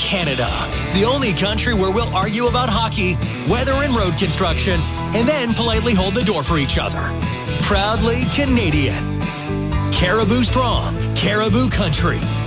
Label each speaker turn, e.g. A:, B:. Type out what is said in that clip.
A: Canada, the only country where we'll argue about hockey, weather, and road construction, and then politely hold the door for each other. Proudly Canadian. Caribou Strong, Caribou Country.